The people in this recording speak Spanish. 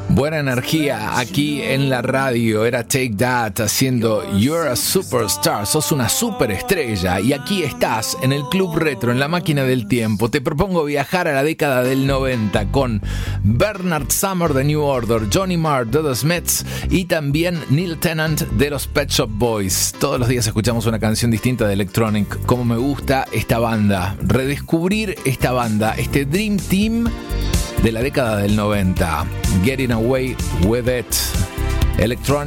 Buena energía aquí en la radio. Era Take That haciendo You're a Superstar. Sos una superestrella. Y aquí estás en el Club Retro, en la máquina del tiempo. Te propongo viajar a la década del 90 con Bernard Sumner de New Order, Johnny Marr de The Smiths y también Neil Tennant de los Pet Shop Boys. Todos los días escuchamos una canción distinta de Electronic. Como me gusta esta banda. Redescubrir esta banda, este Dream Team de la década del 90. Getting Away With It. Electronic